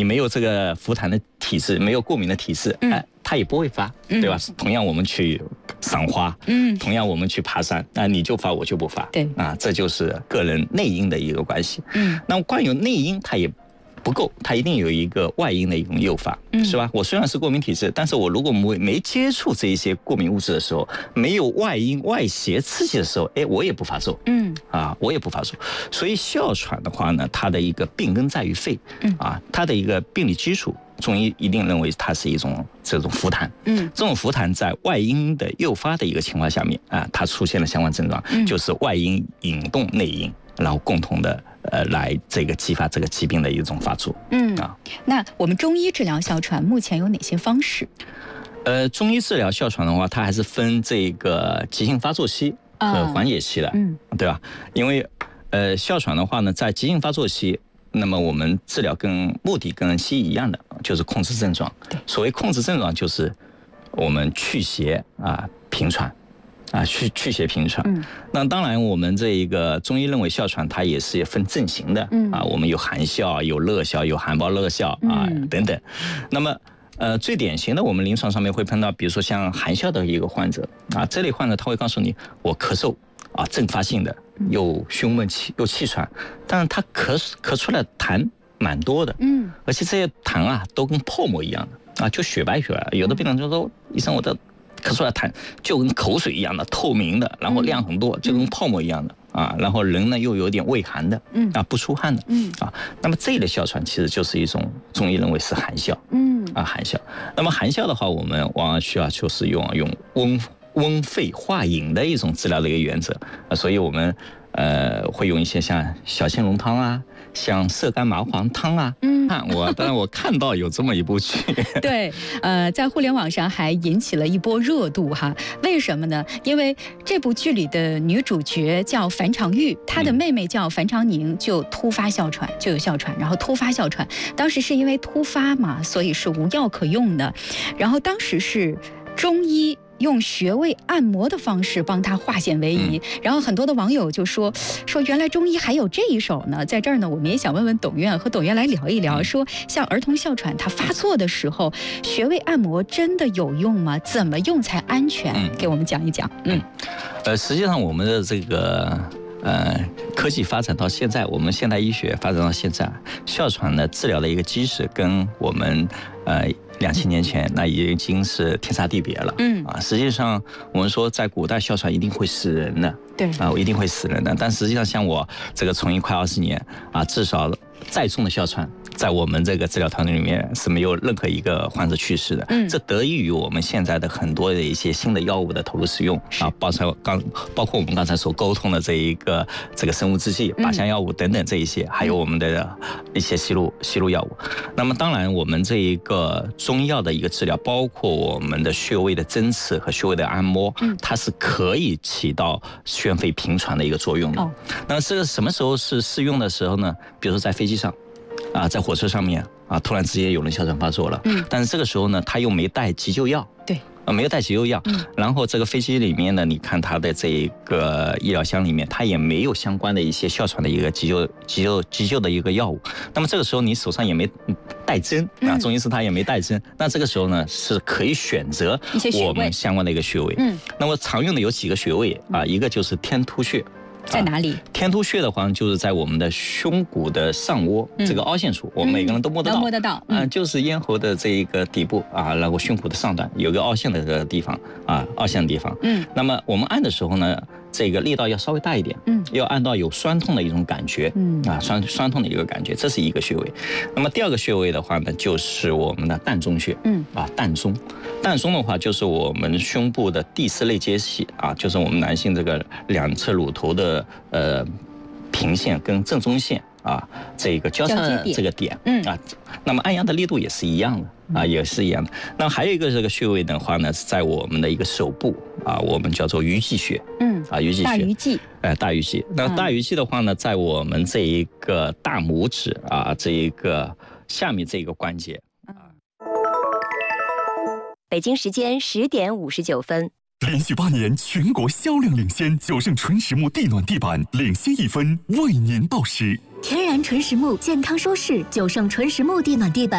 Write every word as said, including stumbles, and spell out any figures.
没有这个浮痰的体质，没有过敏的体质，哎、嗯，它也不会发，对吧？嗯、同样我们去赏花，嗯，同样我们去爬山，那你就发我就不发， 对啊，这就是个人内因的一个关系。嗯，那光有内因，它也不够，它一定有一个外因的一种诱发，嗯、是吧？我虽然是过敏体质，但是我如果没没接触这一些过敏物质的时候，没有外因外邪刺激的时候，哎，我也不发作，嗯，啊，我也不发作。所以哮喘的话呢，它的一个病根在于肺，嗯，啊，它的一个病理基础，中医一定认为它是一种这种浮痰，嗯，这种浮痰在外因的诱发的一个情况下面啊，它出现了相关症状，嗯、就是外因引动内因，然后共同的。呃，来这个激发这个疾病的一种发作。 嗯啊，那我们中医治疗哮喘目前有哪些方式？ 呃，中医治疗哮喘的话，它还是分这个急性发作期和缓解期的，啊、嗯，对吧？因为呃，哮喘的话呢，在急性发作期，那么我们治疗跟目的跟西医一样的，就是控制症状。所谓控制症状，就是我们去邪啊，平喘。啊，去去邪平喘。嗯，那当然，我们这一个中医认为哮喘它也是分症型的。嗯啊，我们有寒哮、有热哮、有寒暴热哮啊、嗯、等等。那么，呃，最典型的我们临床上面会碰到，比如说像寒哮的一个患者啊，这类患者他会告诉你，我咳嗽啊，阵发性的，又胸闷气又气喘，但是他咳咳出来痰蛮多的。嗯，而且这些痰啊都跟泡沫一样的啊，就雪白雪白。有的病人就说，医生，我的咳出来痰就跟口水一样的透明的，然后量很多，就跟泡沫一样的啊，然后人呢又有点畏寒的，嗯啊不出汗的，嗯啊，那么这类的哮喘其实就是一种中医认为是寒哮，嗯啊寒哮。那么寒哮的话，我们往往需要就是用用温温肺化饮的一种治疗的一个原则啊，所以我们呃会用一些像小青龙汤啊。像射干麻黄汤啊，嗯，我当然我看到有这么一部剧， 对，呃，在互联网上还引起了一波热度哈。为什么呢？因为这部剧里的女主角叫樊长玉，她的妹妹叫樊长宁，就突发哮喘，就有哮喘，然后突发哮喘，当时是因为突发嘛，所以是无药可用的，然后当时是中医。用穴位按摩的方式帮他化险为夷，嗯、然后很多的网友就说说原来中医还有这一手呢。在这儿呢，我们也想问问董院，和董院来聊一聊，说像儿童哮喘它发作的时候，穴位按摩真的有用吗？怎么用才安全？嗯、给我们讲一讲。嗯， 呃，实际上我们的这个呃科技发展到现在，我们现代医学发展到现在，哮喘的治疗的一个基石跟我们呃。两千年前，那已经是天差地别了。嗯啊，实际上我们说，在古代哮喘一定会死人的，对啊，一定会死人的。但实际上，像我这个从医快二十年啊，至少再重的哮喘，在我们这个治疗团队里面是没有任何一个患者去世的。嗯，这得益于我们现在的很多的一些新的药物的投入使用啊，包括刚包括我们刚才所沟通的这一个这个生物制剂、靶向药物等等这一些，还有我们的一些吸入吸入药物。那么当然，我们这一个中药的一个治疗，包括我们的穴位的针刺和穴位的按摩，嗯，它是可以起到宣肺平喘的一个作用的。哦，那这个什么时候是适用的时候呢？比如说在飞机上，啊，在火车上面啊，突然之间有人哮喘发作了，嗯，但是这个时候呢，他又没带急救药，对。没有带急救药，嗯，然后这个飞机里面呢，你看它的这个医疗箱里面，它也没有相关的一些哮喘的一个急救、急救、急救的一个药物。那么这个时候你手上也没带针啊，中医师他也没带针，那这个时候呢是可以选择我们相关的一个穴位。嗯，那么常用的有几个穴位啊，一个就是天突穴。 在哪里？ 天突穴的话，就是在我们的胸骨的上窝，嗯、这个凹陷处，我们每个人都摸得到， 能摸得到。 嗯、呃，就是咽喉的这一个底部啊，然后胸骨的上端有个凹陷的这个地方啊，凹陷的地方。嗯，那么我们按的时候呢，这个力道要稍微大一点，嗯，要按到有酸痛的一种感觉，嗯啊，酸酸痛的一个感觉，这是一个穴位。那么第二个穴位的话呢，就是我们的膻中穴，嗯啊，膻中，膻中的话就是我们胸部的第四类结系啊，就是我们男性这个两侧乳头的呃平线跟正中线啊这个交叉的这个点，嗯啊，那么按压的力度也是一样的。啊，也是一样的。那还有一个这个穴位的话呢，是在我们的一个手部啊，我们叫做鱼际穴。嗯，啊，鱼际穴。 大鱼际。 哎，大鱼际。那大鱼际的话呢，在我们这一个大拇指啊，这一个下面这个关节。啊。 北京时间十点五十九分。 连续八年全国销量领先，九盛纯实木地暖地板领先一分，为您报时。 天然纯实木，健康舒适，九盛纯实木地暖地板。